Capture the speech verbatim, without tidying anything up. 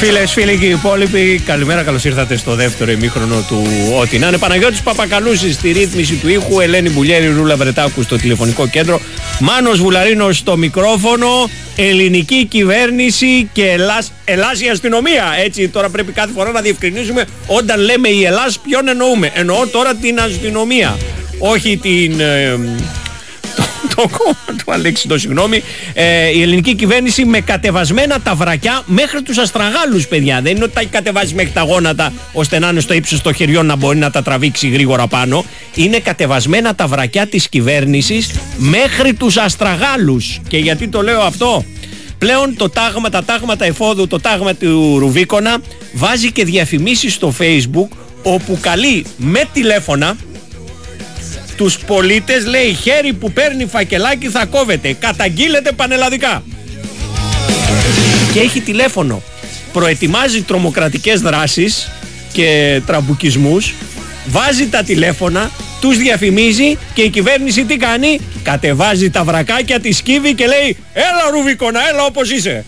Φίλες, φίλοι και οι υπόλοιποι, καλημέρα, καλώς ήρθατε στο δεύτερο ημίχρονο του Ό,τι να είναι. Παναγιώτης Παπακαλούσης στη ρύθμιση του ήχου, Ελένη Μπουλιέρη, Ρούλα Βρετάκου στο τηλεφωνικό κέντρο, Μάνος Βουλαρίνος στο μικρόφωνο, ελληνική κυβέρνηση και Ελλάς, Ελλάς η αστυνομία. Έτσι, τώρα πρέπει κάθε φορά να διευκρινίσουμε όταν λέμε η Ελλάς ποιον εννοούμε. Εννοώ τώρα την αστυνομία, όχι την... Ε, το κόμμα του Αλέξη, το συγγνώμη. Ε, η ελληνική κυβέρνηση με κατεβασμένα τα βρακιά μέχρι τους αστραγάλους, παιδιά. Δεν είναι ότι τα έχει κατεβάσει μέχρι τα γόνατα ώστε να είναι στο ύψος των χεριών να μπορεί να τα τραβήξει γρήγορα πάνω. Είναι κατεβασμένα τα βρακιά της κυβέρνησης μέχρι τους αστραγάλους. Και γιατί το λέω αυτό? Πλέον το τάγμα, τα τάγματα εφόδου, το τάγμα του Ρουβίκονα βάζει και διαφημίσεις στο Facebook όπου καλεί με τηλέφωνα τους πολίτες, λέει, χέρι που παίρνει φακελάκι θα κόβεται, καταγγείλετε πανελλαδικά. Και έχει τηλέφωνο, προετοιμάζει τρομοκρατικές δράσεις και τραμπουκισμούς, βάζει τα τηλέφωνα, τους διαφημίζει και η κυβέρνηση τι κάνει? Κατεβάζει τα βρακάκια, τη σκύβει και λέει, έλα Ρουβίκονα, έλα όπως είσαι.